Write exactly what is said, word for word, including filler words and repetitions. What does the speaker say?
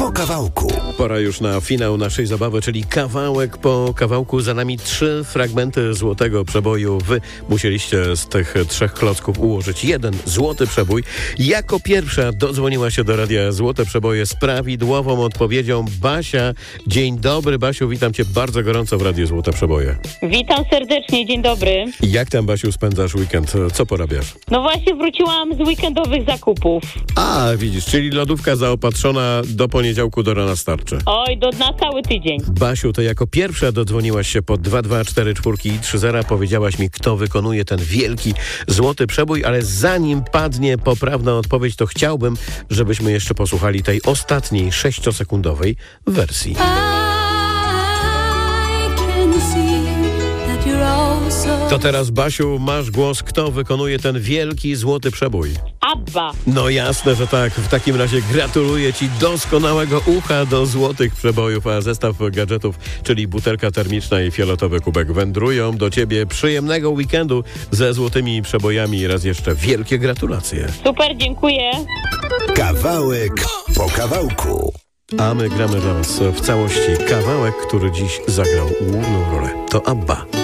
po kawałku. Pora już na finał naszej zabawy, czyli kawałek po kawałku. Za nami trzy fragmenty złotego przeboju. Wy musieliście z tych trzech klocków ułożyć jeden złoty przebój. Jako pierwsza dodzwoniła się do radia Złote Przeboje z prawidłową odpowiedzią Basia. Dzień dobry, Basiu, witam cię bardzo gorąco w radiu Złote Przeboje. Witam serdecznie, dzień dobry. Jak tam, Basiu, spędzasz weekend? Co porabiasz? No właśnie wróciłam z weekendowych zakupów. A, widzisz, czyli lodówka zaopatrzona do poniedziałku do rana starczy. Oj, do, na cały tydzień. Basiu, to jako pierwsza dodzwoniłaś się po dwa dwa cztery cztery i trzy zera. Powiedziałaś mi, kto wykonuje ten wielki złoty przebój, ale zanim padnie poprawna odpowiedź, to chciałbym, żebyśmy jeszcze posłuchali tej ostatniej sześciosekundowej wersji. To teraz, Basiu, masz głos, kto wykonuje ten wielki złoty przebój. Abba. No jasne, że tak. W takim razie gratuluję ci doskonałego ucha do złotych przebojów, a zestaw gadżetów, czyli butelka termiczna i fioletowy kubek, wędrują do ciebie. Przyjemnego weekendu ze złotymi przebojami. Raz jeszcze wielkie gratulacje. Super, dziękuję. Kawałek po kawałku. A my gramy dla was w całości kawałek, który dziś zagrał główną rolę. To Abba.